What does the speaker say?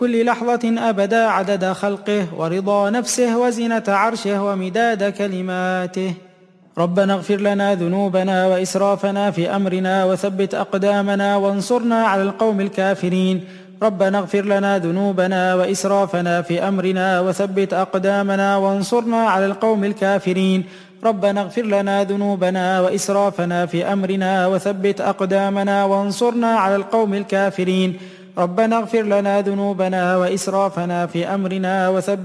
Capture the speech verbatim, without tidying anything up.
كل لحظة أبدا عدد خلقه ورضا نفسه وزنة عرشه ومداد كلماته. ربنا اغفر لنا ذنوبنا وإسرافنا في أمرنا وثبت أقدامنا وانصرنا على القوم الكافرين. ربنا اغفر لنا ذنوبنا وإسرافنا في أمرنا وثبت أقدامنا وانصرنا على القوم الكافرين. ربنا اغفر لنا ذنوبنا وإسرافنا في أمرنا وثبت أقدامنا وانصرنا على القوم الكافرين. ربنا اغفر لنا ذنوبنا وإسرافنا في أمرنا وثبت